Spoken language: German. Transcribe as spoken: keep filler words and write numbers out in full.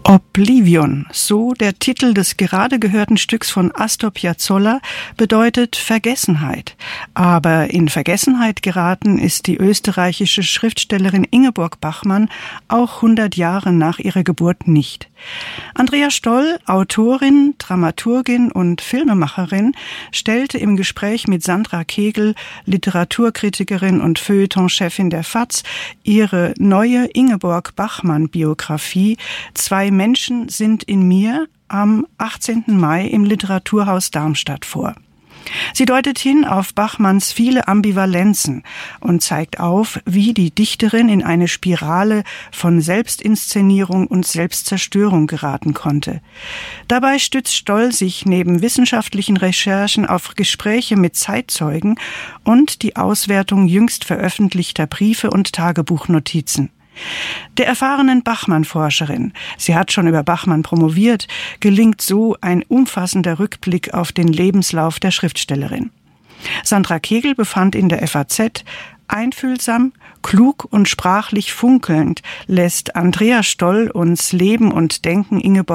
Oblivion, so der Titel des gerade gehörten Stücks von Astor Piazzolla, bedeutet Vergessenheit. Aber in Vergessenheit geraten ist die österreichische Schriftstellerin Ingeborg Bachmann auch hundert Jahre nach ihrer Geburt nicht. Andrea Stoll, Autorin, Dramaturgin und Filmemacherin, stellte im Gespräch mit Sandra Kegel, Literaturkritikerin und Feuilletonchefin der F A Z, ihre neue Ingeborg Bachmann-Biografie »Zwei Menschen sind in mir« am achtzehnten Mai im Literaturhaus Darmstadt vor. Sie deutet hin auf Bachmanns viele Ambivalenzen und zeigt auf, wie die Dichterin in eine Spirale von Selbstinszenierung und Selbstzerstörung geraten konnte. Dabei stützt Stoll sich neben wissenschaftlichen Recherchen auf Gespräche mit Zeitzeugen und die Auswertung jüngst veröffentlichter Briefe und Tagebuchnotizen. Der erfahrenen Bachmann-Forscherin, sie hat schon über Bachmann promoviert, gelingt so ein umfassender Rückblick auf den Lebenslauf der Schriftstellerin. Sandra Kegel befand in der F A Z, einfühlsam, klug und sprachlich funkelnd lässt Andrea Stoll uns Leben und Denken Ingeborg